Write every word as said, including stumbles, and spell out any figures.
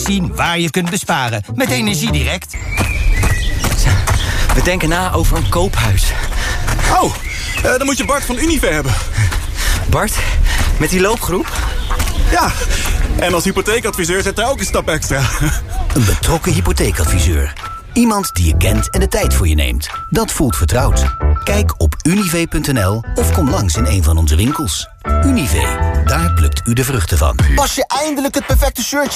eens zien waar je kunt besparen met Energiedirect. We denken na over een koophuis. Oh, uh, dan moet je Bart van Unive hebben. Bart, met die loopgroep? Ja, en als hypotheekadviseur zet hij ook een stap extra. Een betrokken hypotheekadviseur. Iemand die je kent en de tijd voor je neemt. Dat voelt vertrouwd. Kijk op unive punt n l of kom langs in een van onze winkels. Unive, daar plukt u de vruchten van. Pas je eindelijk het perfecte shirtje